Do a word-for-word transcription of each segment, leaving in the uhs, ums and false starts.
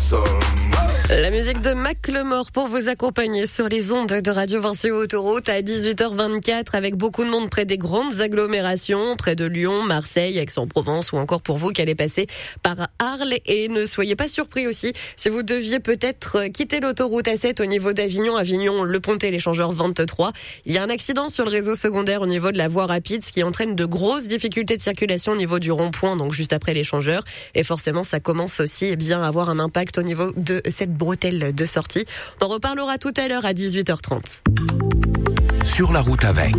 La musique de Macklemore pour vous accompagner sur les ondes de Radio Vinci Autoroute à dix-huit heures vingt-quatre avec beaucoup de monde près des grandes agglomérations, près de Lyon, Marseille, Aix-en-Provence ou encore pour vous qui allez passer par Arles. Et ne soyez pas surpris aussi si vous deviez peut-être quitter l'autoroute A sept au niveau d'Avignon, Avignon, Le Pontet, l'échangeur vingt-trois. Il y a un accident sur le réseau secondaire au niveau de la voie rapide, ce qui entraîne de grosses difficultés de circulation au niveau du rond-point, donc juste après l'échangeur. Et forcément, ça commence aussi eh bien, à avoir un impact au niveau de cette bretelle de sortie. On en reparlera tout à l'heure à dix-huit heures trente. Sur la route avec.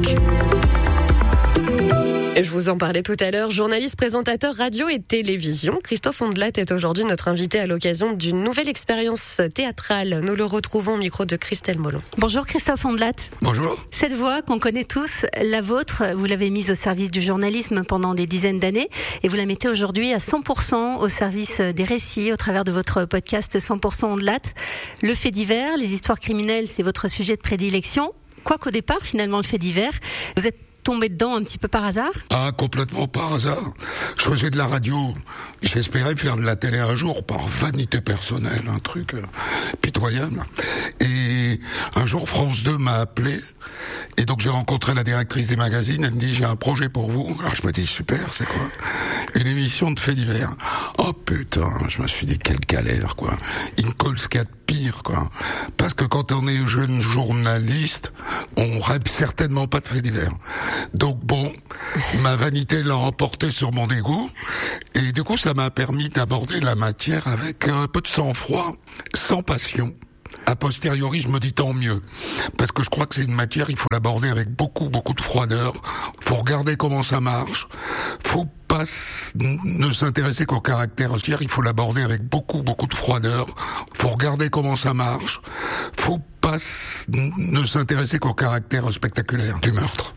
Et je vous en parlais tout à l'heure, journaliste, présentateur radio et télévision. Christophe Ondelat est aujourd'hui notre invité à l'occasion d'une nouvelle expérience théâtrale. Nous le retrouvons au micro de Christelle Molon. Bonjour Christophe Ondelat. Bonjour. Cette voix qu'on connaît tous, la vôtre, vous l'avez mise au service du journalisme pendant des dizaines d'années et vous la mettez aujourd'hui à cent pour cent au service des récits au travers de votre podcast cent pour cent Ondelat. Le fait divers, les histoires criminelles, c'est votre sujet de prédilection. Quoiqu'au départ, finalement, le fait divers, vous êtes tombé dedans un petit peu par hasard ? Ah, complètement par hasard. Je faisais de la radio. J'espérais faire de la télé un jour par vanité personnelle, un truc euh, pitoyable. Et un jour, France deux m'a appelé. Et donc, j'ai rencontré la directrice des magazines. Elle me dit, j'ai un projet pour vous. Alors, je me dis, super, c'est quoi ? Une émission de faits divers. Oh putain, je me suis dit, quelle galère, quoi. Il me colle ce qu'il y a de pire, quoi. Parce que quand on est jeune journaliste, on rêve certainement pas de faits divers. Donc bon, ma vanité l'a emporté sur mon dégoût, et du coup ça m'a permis d'aborder la matière avec un peu de sang-froid, sans passion. A posteriori, je me dis tant mieux, parce que je crois que c'est une matière, il faut l'aborder avec beaucoup, beaucoup de froideur. Faut regarder comment ça marche. Faut pas ne s'intéresser qu'au caractère entier, il faut l'aborder avec beaucoup, beaucoup de froideur. Faut regarder comment ça marche. Faut pas ne s'intéresser qu'au caractère spectaculaire du meurtre.